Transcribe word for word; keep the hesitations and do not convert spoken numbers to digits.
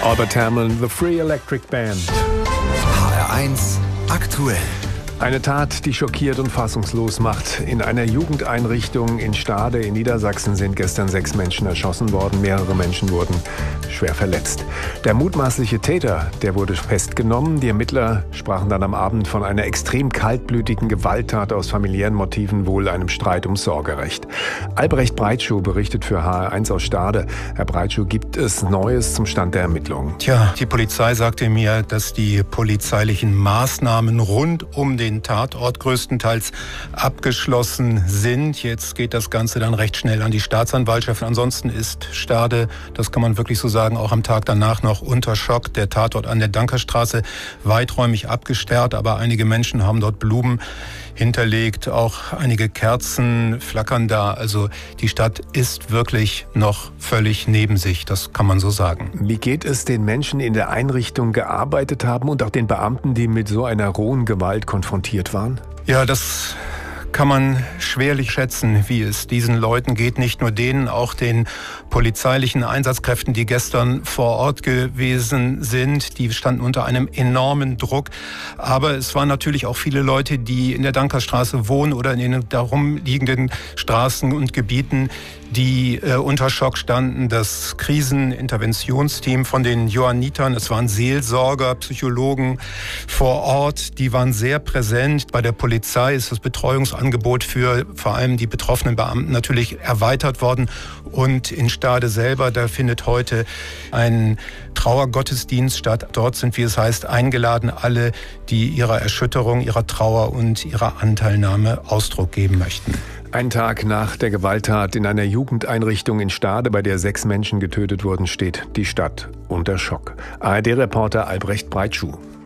Albert Hammond, The Free Electric Band. H R eins aktuell. Eine Tat, die schockiert und fassungslos macht. In einer Jugendeinrichtung in Stade in Niedersachsen sind gestern sechs Menschen erschossen worden. Mehrere Menschen wurden schwer verletzt. Der mutmaßliche Täter, der wurde festgenommen. Die Ermittler sprachen dann am Abend von einer extrem kaltblütigen Gewalttat aus familiären Motiven, wohl einem Streit ums Sorgerecht. Albrecht Breitschuh berichtet für H R eins aus Stade. Herr Breitschuh, gibt es Neues zum Stand der Ermittlungen? Tja, die Polizei sagte mir, dass die polizeilichen Maßnahmen rund um den Tatort größtenteils abgeschlossen sind. Jetzt geht das Ganze dann recht schnell an die Staatsanwaltschaft. Ansonsten ist Stade, das kann man wirklich so sagen, auch am Tag danach noch unter Schock. Der Tatort an der Dankerstraße weiträumig abgesperrt, aber einige Menschen haben dort Blumen hinterlegt, auch einige Kerzen flackern da. Also die Stadt ist wirklich noch völlig neben sich, das kann man so sagen. Wie geht es den Menschen, die in der Einrichtung gearbeitet haben und auch den Beamten, die mit so einer rohen Gewalt konfrontiert waren? Ja, das kann man schwerlich schätzen, wie es diesen Leuten geht. Nicht nur denen, auch den polizeilichen Einsatzkräften, die gestern vor Ort gewesen sind. Die standen unter einem enormen Druck. Aber es waren natürlich auch viele Leute, die in der Dankerstraße wohnen oder in den darum liegenden Straßen und Gebieten, die äh, unter Schock standen. Das Kriseninterventionsteam von den Johannitern, es waren Seelsorger, Psychologen vor Ort, die waren sehr präsent. Bei der Polizei ist das Betreuungsangebot für vor allem die betroffenen Beamten natürlich erweitert worden. Und in Stade selber, da findet heute ein Trauergottesdienst statt. Dort sind, wie es heißt, eingeladen alle, die ihrer Erschütterung, ihrer Trauer und ihrer Anteilnahme Ausdruck geben möchten. Ein Tag nach der Gewalttat in einer Jugendeinrichtung in Stade, bei der sechs Menschen getötet wurden, steht die Stadt unter Schock. A R D-Reporter Albrecht Breitschuh.